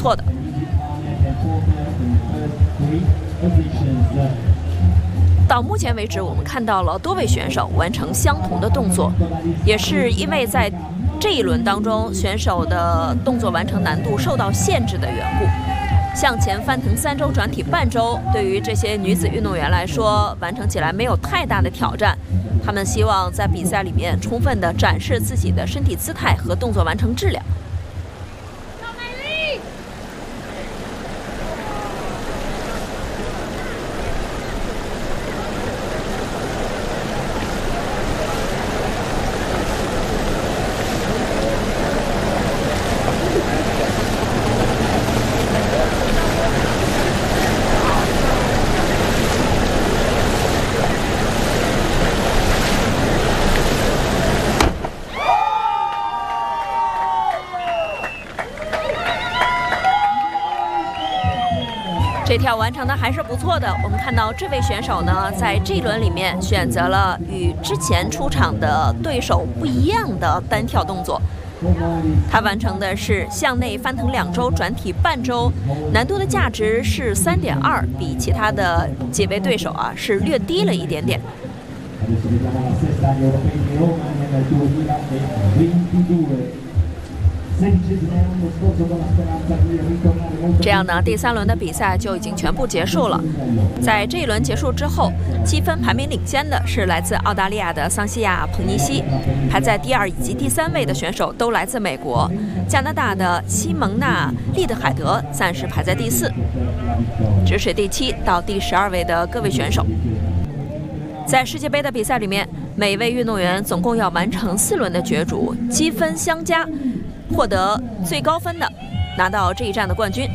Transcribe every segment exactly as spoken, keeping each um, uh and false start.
错的。到目前为止，我们看到了多位选手完成相同的动作，也是因为在这一轮当中，选手的动作完成难度受到限制的缘故。向前翻腾三周转体半周，对于这些女子运动员来说，完成起来没有太大的挑战。她们希望在比赛里面充分地展示自己的身体姿态和动作完成质量。这跳完成的还是不错的。我们看到这位选手呢，在这一轮里面选择了与之前出场的对手不一样的单跳动作。他完成的是向内翻腾两周转体半周，难度的价值是三点二，比其他的几位对手啊是略低了一点点。这样呢，第三轮的比赛就已经全部结束了。在这一轮结束之后，积分排名领先的是来自澳大利亚的桑西亚·彭尼西，排在第二以及第三位的选手都来自美国。加拿大的西蒙娜·利德海德暂时排在第四，只是第七到第十二位的各位选手。在世界杯的比赛里面，每位运动员总共要完成四轮的角逐，积分相加，获得最高分的拿到这一站的冠军。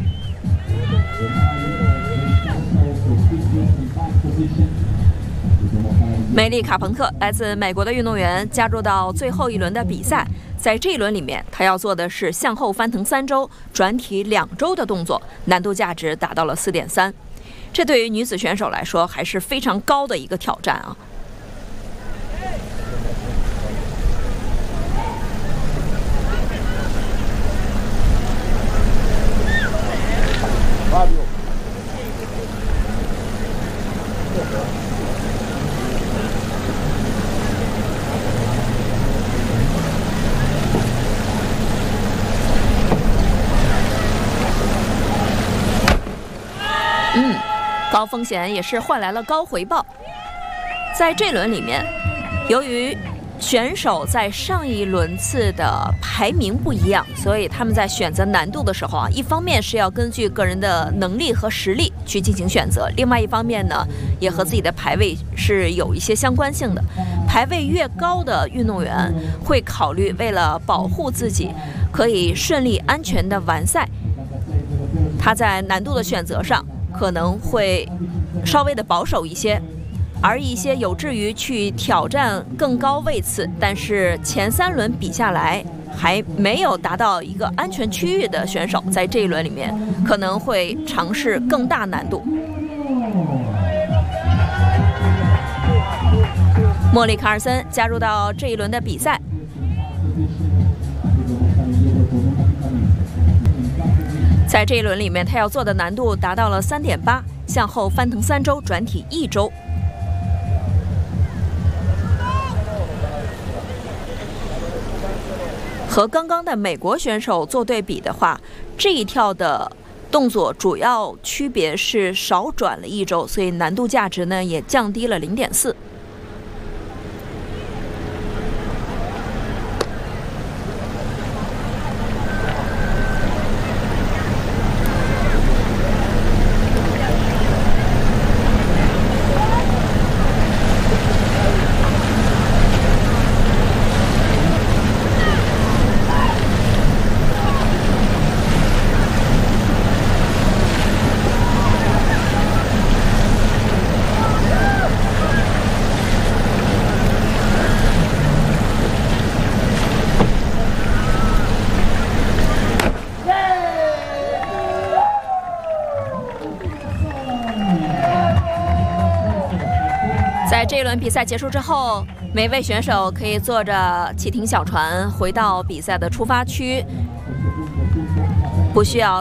梅丽卡彭特来自美国的运动员加入到最后一轮的比赛，在这一轮里面，她要做的是向后翻腾三周、转体两周的动作，难度价值达到了 四点三。这对于女子选手来说还是非常高的一个挑战啊！嗯。高风险也是换来了高回报。在这轮里面，由于选手在上一轮次的排名不一样，所以他们在选择难度的时候啊，一方面是要根据个人的能力和实力去进行选择，另外一方面呢，也和自己的排位是有一些相关性的。排位越高的运动员会考虑为了保护自己，可以顺利安全的完赛，他在难度的选择上可能会稍微的保守一些，而一些有志于去挑战更高位次，但是前三轮比下来还没有达到一个安全区域的选手，在这一轮里面可能会尝试更大难度。莫里卡尔森加入到这一轮的比赛，在这一轮里面，他要做的难度达到了 三点八， 向后翻腾三周，转体一周。和刚刚的美国选手做对比的话，这一跳的动作主要区别是少转了一周，所以难度价值呢也降低了 零点四。在这一轮比赛结束之后，每位选手可以坐着启停小船回到比赛的出发区，不需要